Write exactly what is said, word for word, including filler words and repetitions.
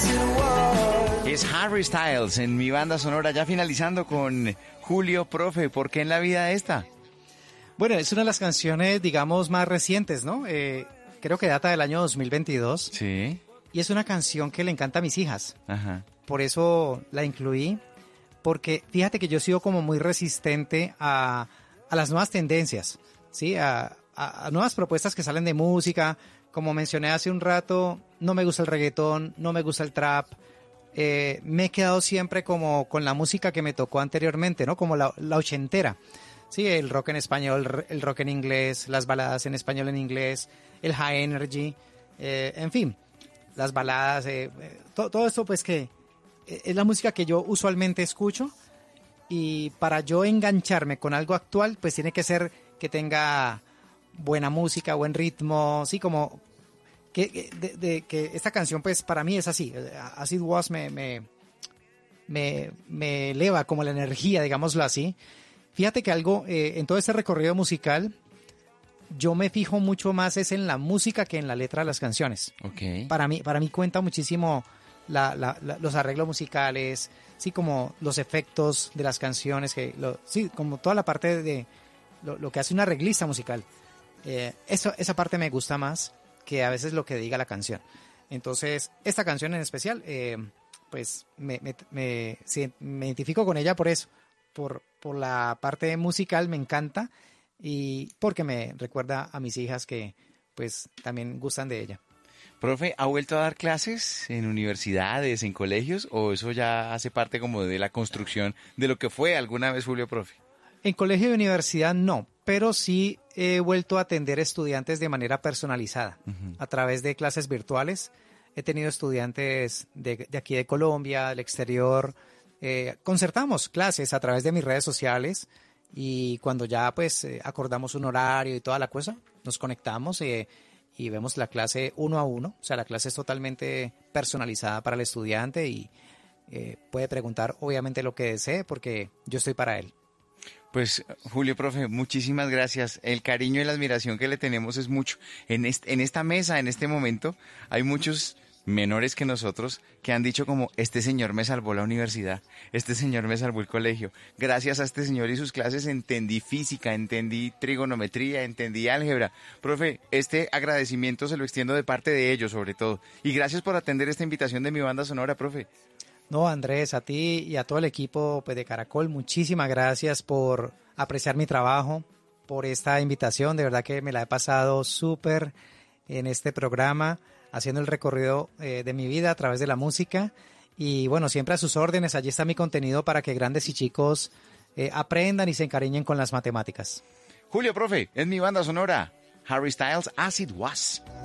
Es Harry Styles en mi banda sonora, ya finalizando con Julio. Profe, ¿por qué en la vida esta? Bueno, es una de las canciones, digamos, más recientes, ¿no? Eh, creo que data del año dos mil veintidós. Sí. Y es una canción que le encanta a mis hijas. Ajá. Por eso la incluí, porque fíjate que yo he sido como muy resistente a, a las nuevas tendencias, ¿sí? A, a, a nuevas propuestas que salen de música. Como mencioné hace un rato, no me gusta el reggaetón, no me gusta el trap. Eh, me he quedado siempre como con la música que me tocó anteriormente, ¿no? Como la, la ochentera. Sí, el rock en español, el rock en inglés, las baladas en español en inglés, el high energy, eh, en fin, las baladas, eh, eh, to, todo esto pues que eh, es la música que yo usualmente escucho, y para yo engancharme con algo actual pues tiene que ser que tenga buena música, buen ritmo, sí, como que, de, de, que esta canción pues para mí es así, Acid Was me, me, me, me eleva como la energía, digámoslo así. Fíjate que algo, eh, en todo este recorrido musical, yo me fijo mucho más es en la música que en la letra de las canciones. Okay. Para mí, para mí cuenta muchísimo la, la, la, los arreglos musicales, sí, como los efectos de las canciones, que lo, sí, como toda la parte de lo, lo que hace un arreglista musical. Eh, eso, esa parte me gusta más que a veces lo que diga la canción. Entonces, esta canción en especial, eh, pues me, me, me, sí, me identifico con ella por eso. Por, por la parte musical me encanta, y porque me recuerda a mis hijas que pues también gustan de ella. Profe, ¿ha vuelto a dar clases en universidades, en colegios, o eso ya hace parte como de la construcción de lo que fue alguna vez Julio Profe? En colegio y universidad no, pero sí he vuelto a atender estudiantes de manera personalizada, uh-huh. a través de clases virtuales. He tenido estudiantes de, de aquí de Colombia, del exterior. Eh, concertamos clases a través de mis redes sociales, y cuando ya pues eh, acordamos un horario y toda la cosa, nos conectamos eh, y vemos la clase uno a uno. O sea, la clase es totalmente personalizada para el estudiante, y eh, puede preguntar obviamente lo que desee, porque yo estoy para él. Pues Julio Profe, muchísimas gracias. El cariño y la admiración que le tenemos es mucho. En, este, en esta mesa, en este momento, hay muchos menores que nosotros que han dicho como, este señor me salvó la universidad, este señor me salvó el colegio. Gracias a este señor y sus clases entendí física, entendí trigonometría, entendí álgebra. Profe, este agradecimiento se lo extiendo de parte de ellos sobre todo. Y gracias por atender esta invitación de mi banda sonora, profe. No, Andrés, a ti y a todo el equipo pues, de Caracol, muchísimas gracias por apreciar mi trabajo, por esta invitación. De verdad que me la he pasado súper en este programa, haciendo el recorrido eh, de mi vida a través de la música. Y bueno, siempre a sus órdenes, allí está mi contenido para que grandes y chicos eh, aprendan y se encariñen con las matemáticas. Julio Profe, es mi banda sonora. Harry Styles, As It Was.